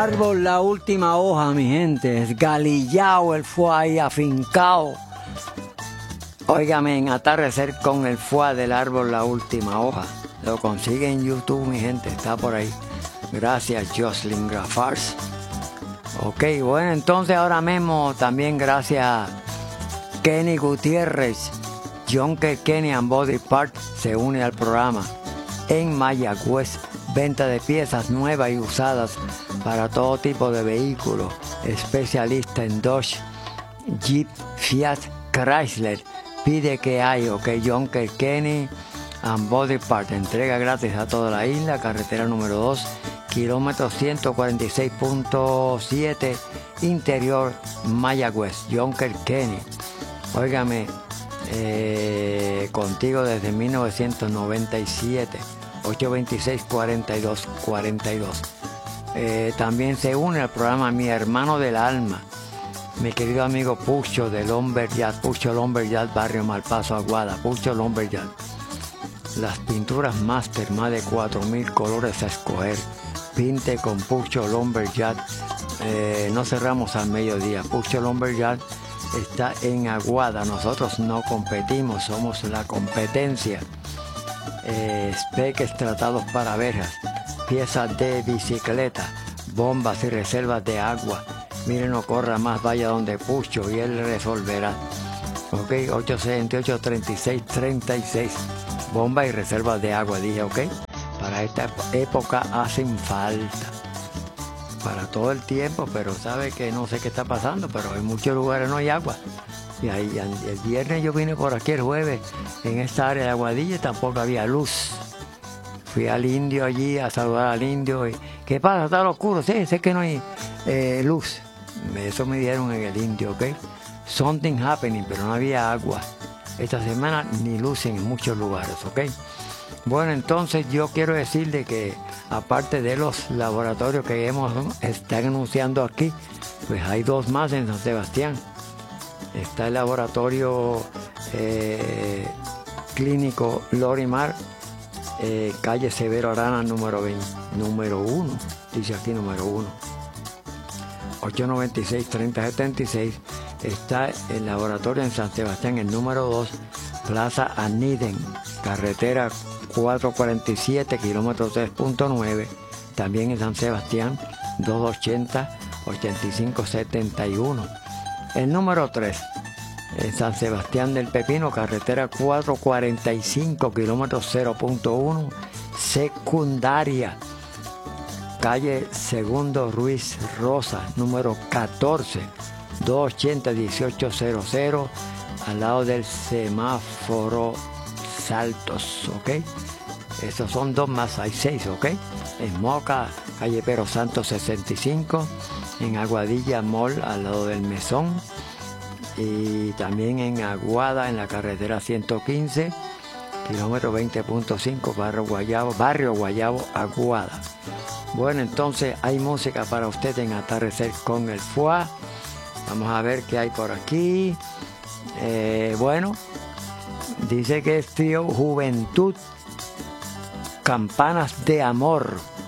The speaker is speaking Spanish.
árbol la última hoja, mi gente. Es galillao, él fue ahí afincao. Óigame, en atardecer con el foie del árbol la última hoja. Lo consigue en YouTube, mi gente, está por ahí. Gracias, Jocelyn Grafars. Ok, bueno, entonces ahora mismo también gracias a Kenny Gutiérrez, Junker Kenny and Body Part se une al programa en Mayagüez. Venta de piezas nuevas y usadas para todo tipo de vehículos. Especialista en Dodge, Jeep, Fiat, Chrysler. Pide que hay, ok, Junker Kenny and Body Part. Entrega gratis a toda la isla. Carretera número 2, kilómetro 146.7, interior Mayagüez. Junker Kenny. Óigame, contigo desde 1997. 826-4242. También se une al programa Mi Hermano del Alma, mi querido amigo Pucho de Lumberyard, Pucho Lumberyard, Barrio Malpaso, Aguada. Pucho Lumberyard. Las pinturas máster, más de 4,000 colores a escoger. Pinte con Pucho Lumberyard. No cerramos al mediodía. Pucho Lumberyard está en Aguada. Nosotros no competimos, somos la competencia. Espeques tratados para abejas, piezas de bicicleta, bombas y reservas de agua. Miren, no corra más, vaya donde Pucho y él resolverá. Ok, 878-3636. Bombas y reservas de agua, dije, ok. Para esta época hacen falta. Para todo el tiempo, pero sabe que no sé qué está pasando, pero en muchos lugares no hay agua. Y ahí, el viernes yo vine por aquí el jueves, en esta área de Aguadilla, tampoco había luz. Fui al indio allí a saludar al indio. Y, ¿qué pasa? Está oscuro. Sí, sé que no hay luz. Eso me dieron en el indio, ¿ok? Something happening, pero no había agua. Esta semana ni luz en muchos lugares, ¿ok? Bueno, entonces yo quiero decirle que aparte de los laboratorios que están anunciando aquí, pues hay dos más en San Sebastián. Está el laboratorio clínico Lorimar, calle Severo Arana, número 1, dice aquí número 1, 896-3076. Está el laboratorio en San Sebastián, el número 2, Plaza Aniden, carretera 447, kilómetro 3.9, también en San Sebastián, 280-8571. El número 3, en San Sebastián del Pepino, carretera 445, kilómetro 0.1, secundaria, calle Segundo Ruiz Rosa, número 14, 280-1800, al lado del semáforo Saltos, ¿ok? Esos son dos más, hay 6, ¿ok? En Moca, calle Pero Santos 65, en Aguadilla Mall, al lado del Mesón, y también en Aguada, en la carretera 115, kilómetro 20.5, barrio Guayabo, Aguada. Bueno, entonces hay música para usted en Atardecer con el Foie. Vamos a ver qué hay por aquí. Bueno, dice que es trío Juventud, Campanas de Amor.